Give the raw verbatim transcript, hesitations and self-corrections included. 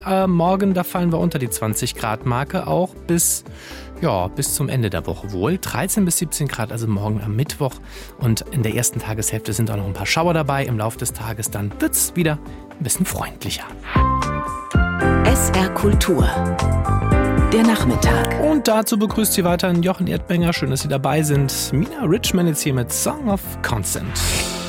Äh, morgen, da fallen wir unter die zwanzig Grad Marke, auch bis, ja, bis zum Ende der Woche wohl. dreizehn bis siebzehn Grad, also morgen am Mittwoch. Und in der ersten Tageshälfte sind auch noch ein paar Schauer dabei. Im Laufe des Tages dann wird es wieder ein bisschen freundlicher. S R Kultur. Der Nachmittag. Und dazu begrüßt Sie weiterhin Jochen Erdbenger. Schön, dass Sie dabei sind. Mina Richman jetzt hier mit Song of Consent.